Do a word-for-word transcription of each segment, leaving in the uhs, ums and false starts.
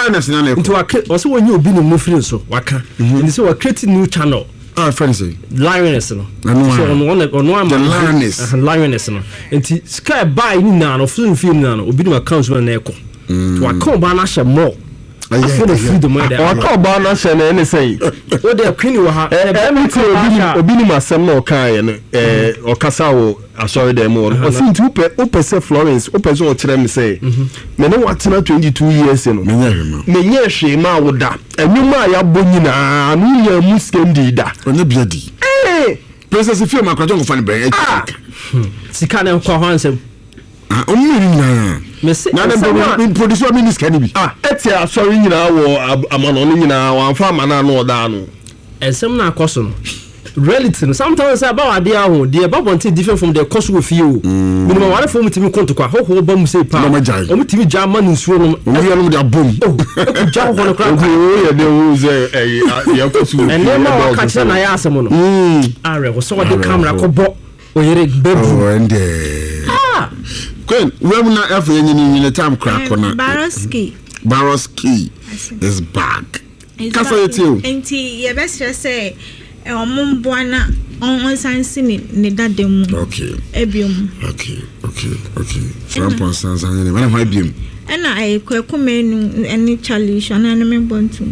lioness na na into also when you be no mufri so waka and so we create new channel ah friends say lioness no so on one on one lioness lioness no enti sky buy ni na no film film na no obi no account na na eko to account ba na share more I feel the freedom there. Or talk about na share any say. Oh the queen we ha everything obi obi ni masem na okan ye eh okasa wo asori dem o osin tu pe o pese Florence o pese o kire me say me ne watena twenty-two years no me nyehwe me nyehwe ma woda anwuma ya bonyina anu ya muskendi da onye biadi eh princess film akwajo ngo fani be sika na kwa hansem ah oni nyina me say na dem producer minister kan bi ah etia asori nyina wo amano no nyina wan fa amana no oda no ensem na akoso no reality no sometimes about idea ho the about different from the cost of you minimum one for me timi konto kwa ho ho ba mu say pa o mu timi ja man nsuo no o mu no da bom oh e ja ho no kra o ye de wo ze eh ya kosu and then ma ka tira na ya asem no are wo so the camera ko bo o yere bebu oh ende ah Queen, when na ever in the time crack on Baroski. Baroski is back. Can say it you. Enti ye best say e omon boana on sansi ni ne dadem. Okay. Ebium. Okay, okay, okay. From Ponsansa ni when am I bium? Ena e kwaku menu eni challenge ana na me bontu.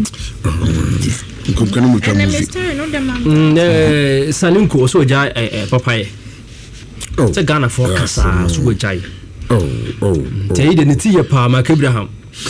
Ko kan mu twa mu. music. Mister no dem am. Eh Salinko so ja eh papaye. Oh. Say Ghana for kasa so go jai. Oh, oh. Tay de niti ye pa Mark Abraham.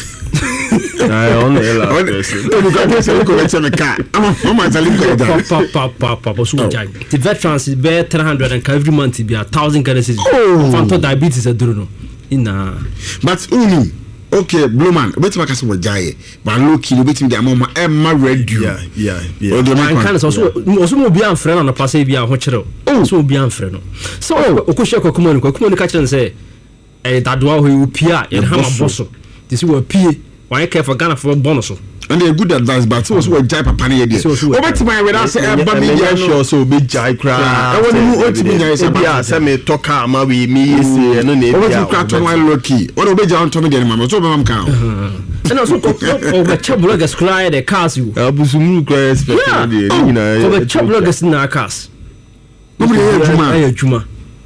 I only allow this. You can say ko let me car. Mama Salinko da. Pa pa pa pa so go jai. The veterans is be three hundred and every month be a thousand currencies. Fanto diabetes aduro no. Ina. But unu okay, blue man, bet ma kase wo jaye. Ba low key, bet me dey mama e ma radio. Yeah, yeah, yeah. O de man kan so so mo bi amfre na no pass e bi a ho kire. So bi amfre no. So okohye kokoma no kokoma no ka kire say eh dadwa ho yu pia ye ha ma boso. This we pie. Why care for Ghana for bonus? And a good advice, but so was jai papa na ye dey. O bet my we say e ba me dey sure so be jai cry. I want you o ti be jai say bia say me talk am we me say no na e bia. O bet cry to one lucky. What o be jai on to me dey mama. So be mam kan. And also o be che bloggers cry the cars you. Abusumu cry expect dey nyina. O be che bloggers na cars. No be juma. Aye juma.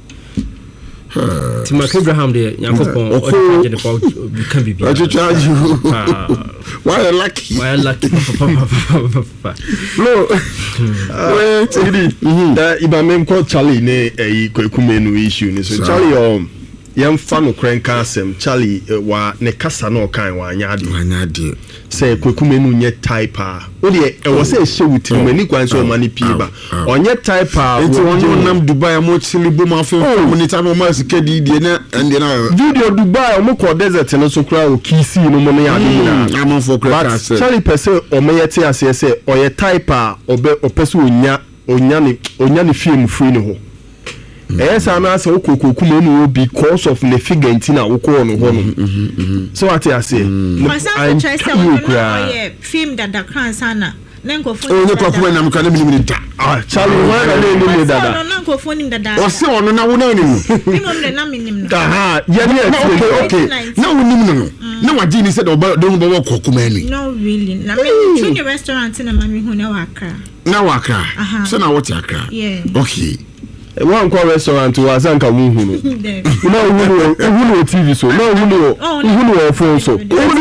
Ti Mark Abraham de Yakopon o de de pa kan bibi. I charge you. Why lucky? Why lucky? No. Well, Teddy. That Ibamem called Charlie ne eh Kwakumenu issue ni so Charlie um yam fa no kren kansem Charlie wa ne kasa no kan wa anya ade. Anya ade. Say Kwakumenu nye type a. O de e wo say hye wuti mani kwan so mani pie ba. Onye type a. Enti won nam Dubai mo chili bo ma fe community no ma sika di die na ende na video Dubai o mo ko desert no so kra o kisi no mo ne ade na. Am for kra say. Charlie pese o me yete ase say oye type a obe opese onya onya ne onya ne film free ne ho. Yes, I'm as a cocoa because of the figure in Tina Oko. So what I say, I'm trying film that the crown sana. Nanko phone. Oh, no, when I'm going to be ah, Charlie, why are you doing that? Nanko phone in the dark. Or so on, no, no, no. Aha, yeah, okay. No, no, no. I didn't say about don't go cocoa. No, really. Now, in the restaurant in a man who know Accra. Now, Accra. So now what's Accra? Yeah. Okay. One call restaurant to Azanka Wuhunu. No, Wuhunu T V so. No, Wuhunu. Wuhunu phone so.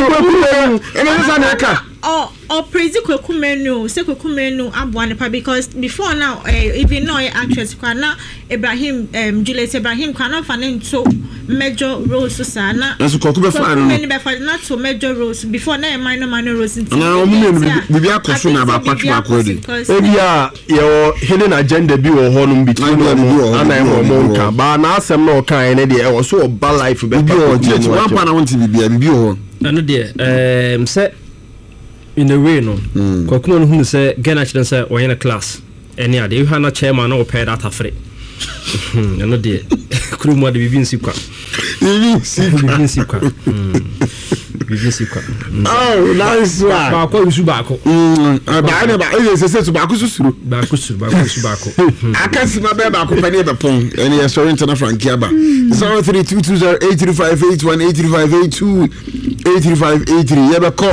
Oh, oh, praise Kwakumenu, say Kwakumenu, Abwanepa, because before now, uh, even now, actress Kwana Ibrahim, um, Juliet Ibrahim, cannot find into major roles, Susana. That's Kwakumenu, many before not to major roles before now, minor minor roles. No, we are questioning about Patrick Cody. Yeah, your hidden agenda be or honum between them and I'm a monk, but now some more kind of idea, or so a bad life for baby or just one point I want to be a viewer. And dear, um, set. In the way no Kwakumenu who say Ghana children say or in a class any other you have no chairman or pay that free and no dear crew mo de bibin sikwa bibin sikwa bibin sikwa oh nice one ba ko usu ba ko ba na ba e se se ba ko susuru ba ko susuru ba ko usu ba ko akasi ma be ba ko pani be pon any restaurant international frankia ba zero three two two zero eight three five eight one eight three five eight two eight three five eight three ye be